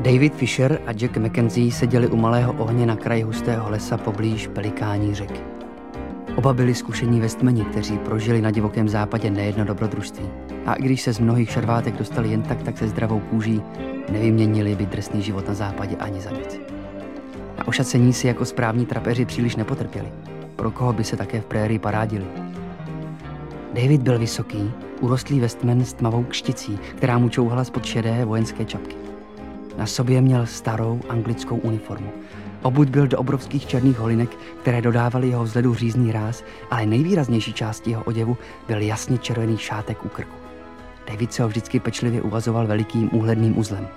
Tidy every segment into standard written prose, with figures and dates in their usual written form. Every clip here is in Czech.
David Fisher a Jack Mackenzie seděli u malého ohně na kraji hustého lesa poblíž Pelikání řeky. Oba byli zkušení vestmeni, kteří prožili na divokém západě nejedno dobrodružství. A i když se z mnohých šarvátek dostali jen tak se zdravou kůží, nevyměnili by drsný život na západě ani za nic. Na ošacení si jako správní trapeři příliš nepotrpěli. Pro koho by se také v prérii parádili. David byl vysoký, urostlý vestmen s tmavou kšticí, která mu čouhala spod šedé vojenské čapky. Na sobě měl starou anglickou uniformu. Obut byl do obrovských černých holinek, které dodávaly jeho vzhledu řízný ráz, ale nejvýraznější částí jeho oděvu byl jasně červený šátek u krku. David se ho vždycky pečlivě uvazoval velikým úhledným uzlem.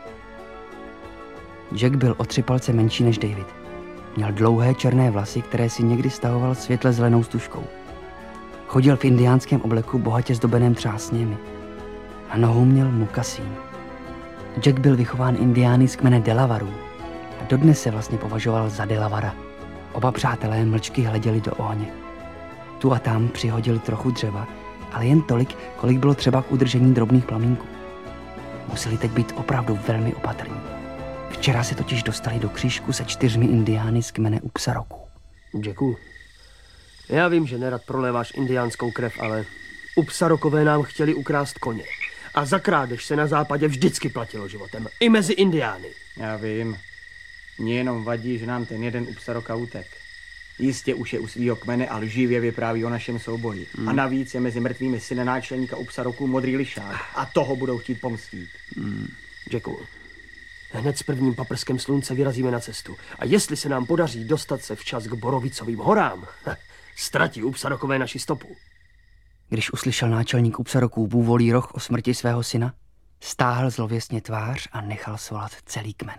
Jack byl o 3 palce menší než David. Měl dlouhé černé vlasy, které si někdy stahoval světle zelenou stužkou. Chodil v indiánském obleku bohatě zdobeném třásněmi. Na nohu měl mukasín. Jack byl vychován indiány z kmene Delavarů a dodnes se vlastně považoval za Delavara. Oba přátelé mlčky hleděli do ohně. Tu a tam přihodili trochu dřeva, ale jen tolik, kolik bylo třeba k udržení drobných plamínků. Museli teď být opravdu velmi opatrní. Včera se totiž dostali do křížku se 4 indiány z kmene Upsaroku. Jacku, já vím, že nerad proléváš indiánskou krev, ale Upsarokové nám chtěli ukrást koně. A za krádež se na západě vždycky platilo životem. I mezi indiány. Já vím. Mně jenom vadí, že nám ten jeden Upsaroka utek. Jistě už je u svýho kmene a lživě vypráví o našem souboji. A navíc je mezi mrtvými syny náčelníka Upsaroků modrý lišák. A toho budou chtít pomstít. Jacku, hned s prvním paprskem slunce vyrazíme na cestu. A jestli se nám podaří dostat se včas k Borovicovým horám, ztratí Upsarokové naši stopu. Když uslyšel náčelník Upsaroků bůvolí roh o smrti svého syna, stáhl zlověsně tvář a nechal svolat celý kmen.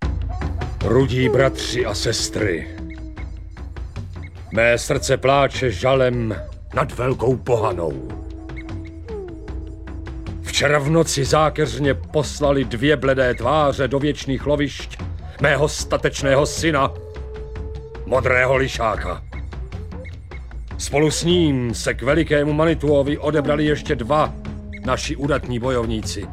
Rudí bratři a sestry, mé srdce pláče žalem nad velkou pohanou. Včera v noci zákeřně poslali 2 bledé tváře do věčných lovišť mého statečného syna, modrého lišáka. Spolu s ním se k velikému Manituovi odebrali ještě 2 naši udatní bojovníci.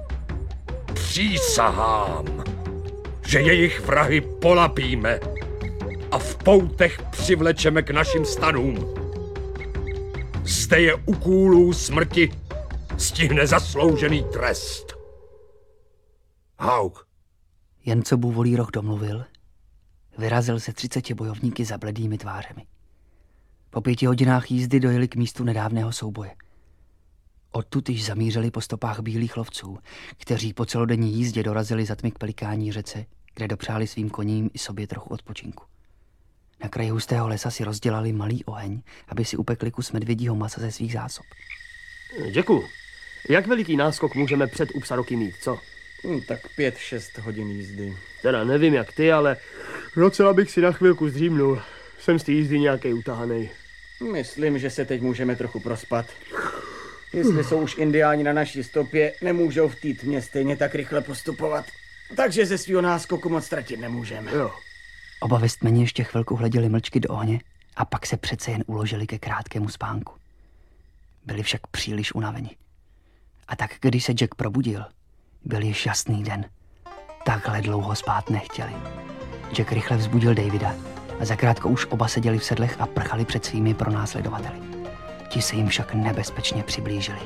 Přísahám, že jejich vrahy polapíme a v poutech přivlečeme k našim stanům. Zde je u kůlů smrti stihne zasloužený trest. Hauk. Jen co bůvolí roh domluvil, vyrazil se 30 bojovníky za bledými tvářemi. Po 5 hodinách jízdy dojeli k místu nedávného souboje. Odtud již zamířili po stopách bílých lovců, kteří po celodenní jízdě dorazili za tmy k Pelikání řece, kde dopřáli svým koním i sobě trochu odpočinku. Na kraji hustého lesa si rozdělali malý oheň, aby si upekli kus medvědího masa ze svých zásob. Jacku, jak veliký náskok můžeme před Upsaroky mít, co? Tak 5-6 hodin jízdy. Teda nevím jak ty, ale docela bych si na chvilku zdřímnul. Jsem z té jízdy nějakej utahanej. Myslím, že se teď můžeme trochu prospat. Jestli jsou už indiáni na naší stopě, nemůžou v té tmě stejně tak rychle postupovat. Takže ze svého náskoku moc ztratit nemůžeme. Jo. Oba vestmeni ještě chvilku hleděli mlčky do ohně a pak se přece jen uložili ke krátkému spánku. Byli však příliš unaveni. A tak, když se Jack probudil, byl již jasný den. Takhle dlouho spát nechtěli. Jack rychle vzbudil Davida a zakrátko už oba seděli v sedlech a prchali před svými pronásledovateli. Ti se jim však nebezpečně přiblížili.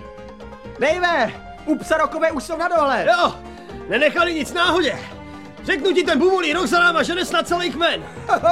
Dave, Upsarokové už jsou na dole. Jo, nenechali nic náhodě. Řeknu ti, ten bůvolí roh za náma žene snad celý kmen.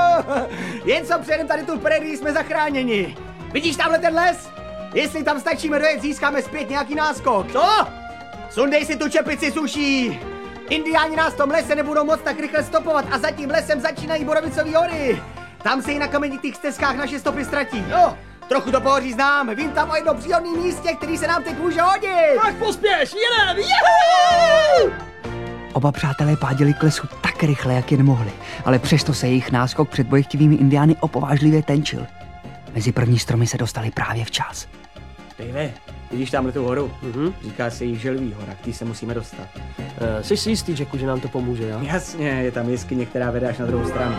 Jen co přejdeme tady tu prérii, jsme zachráněni. Vidíš tamhle ten les? Jestli tam stačíme dojet, získáme zpět nějaký náskok. Co? Sundej si tu čepici, suší. Indiáni nás v tom lese nebudou moc tak rychle stopovat a za tím lesem začínají Borovicové hory. Tam se i na kamenitých stezkách naše stopy ztratí. Jo, trochu to pohoří znám. Vím tam o jednom příhodném místě, který se nám teď může hodit. Tak pospěš, jedem, juhu! Oba přátelé páděli k lesu tak rychle, jak jen mohli, ale přesto se jejich náskok před bojechtivými indiány opovážlivě tenčil. Mezi první stromy se dostali právě včas. Dave, vidíš tamhle tu horu? Říká se jí Želví hora, k té se musíme dostat. Jsi si jistý, Jacku, že nám to pomůže, jo? Jasně, je tam jeskyně, která vede až na druhou stranu.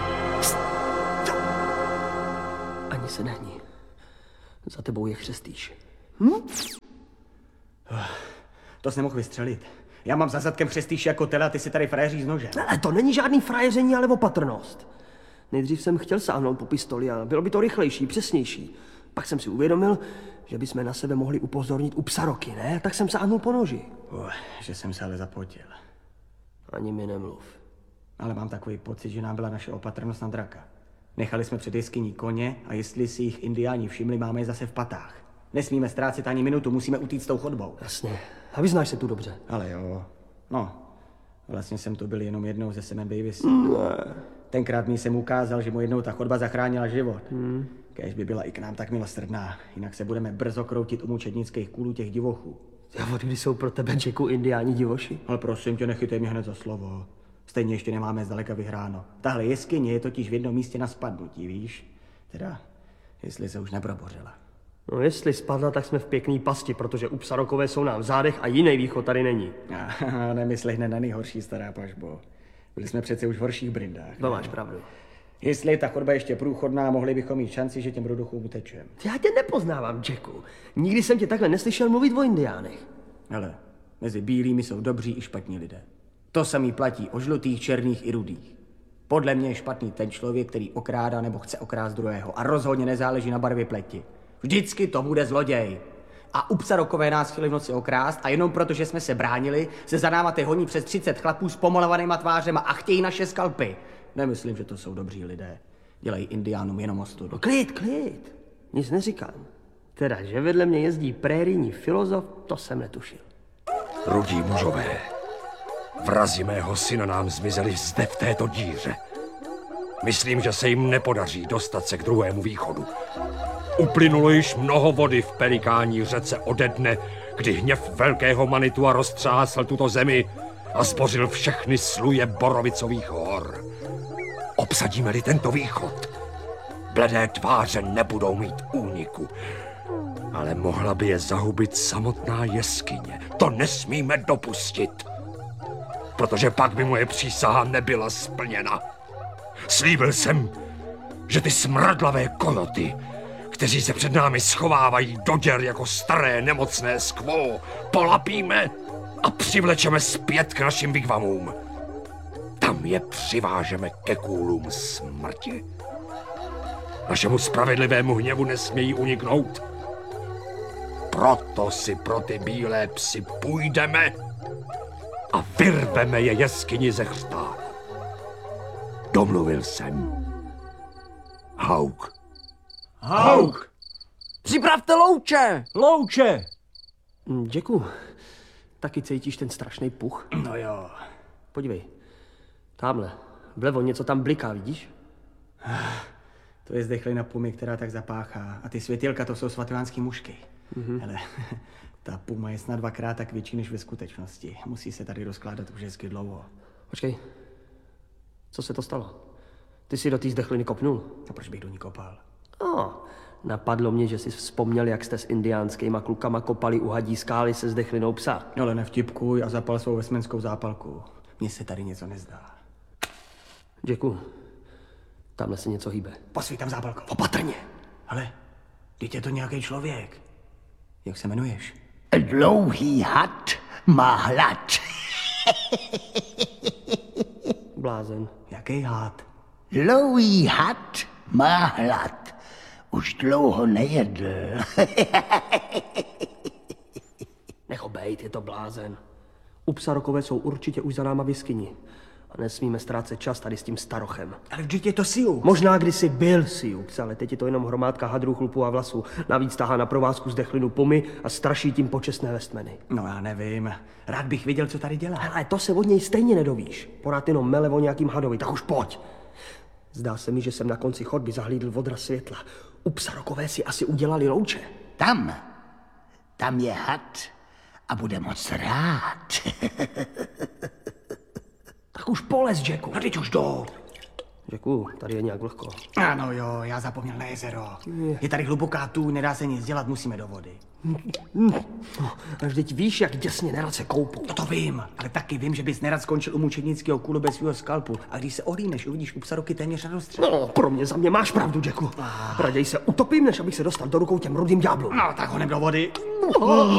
Ani se nehni. Za tebou je chřestýš. To jsi nemohl vystřelit. Já mám za zadkem přestýši jako tele a ty si tady frajeří s nožem. Ale to není žádný frajeření, ale opatrnost. Nejdřív jsem chtěl sáhnout po pistoli a bylo by to rychlejší, přesnější. Pak jsem si uvědomil, že bychom na sebe mohli upozornit u psa Roky, ne? Tak jsem sáhnul po noži. Že jsem se ale zapotil. Ani mi nemluv. Ale mám takový pocit, že nám byla naše opatrnost na draka. Nechali jsme před jeskyní koně a jestli si jich indiáni všimli, máme je zase v patách. Nesmíme ztrácet ani minutu, musíme utíct tou chodbou. Jasně. A vyznáš se tu dobře. Ale jo, no, vlastně jsem tu byl jenom jednou ze Semem Davis. Tenkrát mi jsem ukázal, že mu jednou ta chodba zachránila život. Kéž by byla i k nám tak milosrdná, jinak se budeme brzo kroutit u mučednických kůlů těch divochů. A od kdy jsou pro tebe, Jacku, indiáni divoši? Ale prosím tě, nechytej mě hned za slovo. Stejně ještě nemáme zdaleka vyhráno. Tahle jeskyně je totiž v jednom místě na spadnutí, víš? Teda, jestli se už neprobořila. No jestli spadla, tak jsme v pěkný pasti, protože u psa Rokové jsou nám v zádech a jiný východ tady není. Nemysli hned na nejhorší, stará pažbo. Byli jsme přece už v horších brindách. To máš pravdu. Jestli je ta chodba ještě průchodná, mohli bychom mít šanci, že těm roduchům utečem. Já tě nepoznávám, Jacku. Nikdy jsem tě takhle neslyšel mluvit o indiánech. Ale mezi bílými jsou dobří i špatní lidé. To samý platí o žlutých, černých i rudých. Podle mě je špatný ten člověk, který okrádá nebo chce okrást druhého a rozhodně nezáleží na barvě pleti. Vždycky to bude zloděj. A u psa Rokové nás chtěli v noci okrást a jenom protože jsme se bránili, se za náma ty honí přes 30 chlapů s pomalovanýma tvářema a chtějí naše skalpy. Nemyslím, že to jsou dobří lidé. Dělají indiánům jenom ostudu. No klid. Nic neříkám. Teda, že vedle mě jezdí prérijní filozof, to jsem netušil. Rudí mužové, vrazi mého syna nám zmizeli zde v této díře. Myslím, že se jim nepodaří dostat se k druhému východu. Uplynulo již mnoho vody v Pelikání řece ode dne, kdy hněv velkého Manitua roztřásl tuto zemi a zbořil všechny sluje Borovicových hor. Obsadíme-li tento východ, bledé tváře nebudou mít úniku, ale mohla by je zahubit samotná jeskyně. To nesmíme dopustit, protože pak by moje přísaha nebyla splněna. Slíbil jsem, že ty smradlavé kojoty, kteří se před námi schovávají do děr jako staré nemocné skvo, polapíme a přivlečeme zpět k našim vigvamům. Tam je přivážeme ke kůlům smrti. Našemu spravedlivému hněvu nesmějí uniknout. Proto si pro ty bílé psy půjdeme a vyrveme je jeskyni ze chřtánu. Domluvil jsem. Hauk. Hauk! Připravte louče! Louče! Jacku, taky cítíš ten strašný puch? No jo. Podívej, tamhle, vlevo něco tam bliká, vidíš? To je zdechlina pumy, která tak zapáchá. A ty světilka, to jsou svatovánský mušky. Hele, ta puma je snad 2krát tak větší než ve skutečnosti. Musí se tady rozkládat už hezky dlouho. Počkej, co se to stalo? Ty si do té zdechliny kopnul? A proč bych do ní kopal? Napadlo mě, že jsi vzpomněl, jak jste s indiánskýma klukama kopali u hadí skály se zdechlinou psa. No ale nevtipkuj a zapal svou vesmenskou zápalku. Mně se tady něco nezdá. Jacku, tamhle se něco hýbe. Posvít tam zápalkou. Opatrně! Ale, teď je to nějaký člověk. Jak se jmenuješ? Dlouhý had má hlad. Blázen. Jaký hád? Dlouhý had má hlad. Už dlouho nejedl. Nech ho bejt, je to blázen. U psa Rokové jsou určitě už za náma v jeskyni. A nesmíme ztrácet čas tady s tím starochem. Ale vždyť je to Sioux. Možná kdysi byl Sioux, ale teď je to jenom hromádka hadrů, chlupů a vlasů. Navíc tahá na provázku zdechlinu pumy a straší tím počestné Westmeny. No já nevím. Rád bych viděl, co tady dělá. Ale to se od něj stejně nedovíš. Porád jenom mele o nějakým hadovi, tak už pojď. Zdá se mi, že jsem na konci chodby zahlídl odraz světla. U psa Rokové si asi udělali louče. Tam je had a bude moc rád. Tak už polez, Jacku. No teď už jdu. Jacku, tady je nějak vlhko. Ano jo, já zapomněl na jezero. Je tady hluboká tůň, nedá se nic dělat, musíme do vody. Až teď víš, jak děsně nerad se koupu. No to vím, ale taky vím, že bys nerad skončil u mučednického kůlu bez svého skalpu. A když se ohlídneš, uvidíš u psa Roky téměř na dostřel. No, pro mě za mě máš pravdu, Jacku. Raději se utopím, než abych se dostal do rukou těm rudým ďáblům. No, tak honem do vody.